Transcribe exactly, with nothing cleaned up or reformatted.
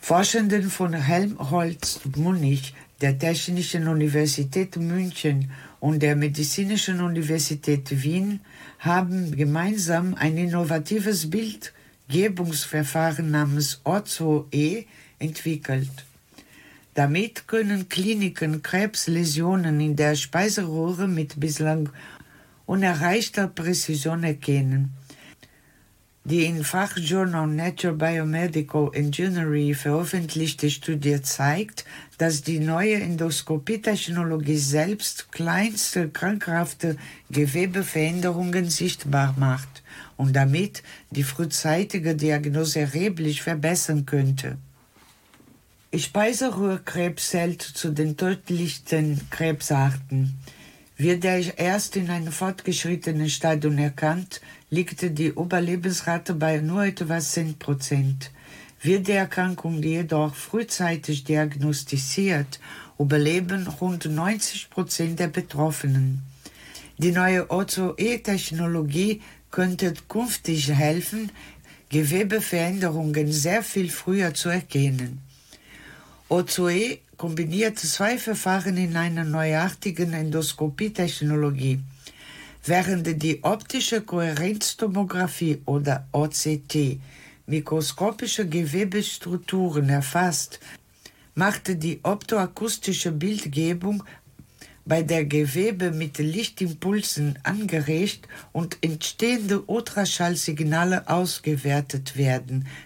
Forschenden von Helmholtz-Munich, der Technischen Universität München und der Medizinischen Universität Wien haben gemeinsam ein innovatives Bildgebungsverfahren namens O zwei E entwickelt. Damit können Kliniken Krebsläsionen in der Speiseröhre mit bislang unerreichter Präzision erkennen. Die im Fachjournal Nature Biomedical Engineering veröffentlichte Studie zeigt, dass die neue Endoskopietechnologie selbst kleinste krankhafte Gewebeveränderungen sichtbar macht und damit die frühzeitige Diagnose erheblich verbessern könnte. Speiseröhrkrebs zählt zu den tödlichsten Krebsarten. Wird er erst in einem fortgeschrittenen Stadium erkannt, liegt die Überlebensrate bei nur etwa zehn Prozent. Wird die Erkrankung jedoch frühzeitig diagnostiziert, überleben rund neunzig Prozent der Betroffenen. Die neue O zwei E-Technologie könnte künftig helfen, Gewebeveränderungen sehr viel früher zu erkennen. O zwei E kombiniert zwei Verfahren in einer neuartigen Endoskopietechnologie. Während die optische Kohärenztomographie oder O C T mikroskopische Gewebestrukturen erfasst, machte die optoakustische Bildgebung, bei der Gewebe mit Lichtimpulsen angeregt und entstehende Ultraschallsignale ausgewertet werden,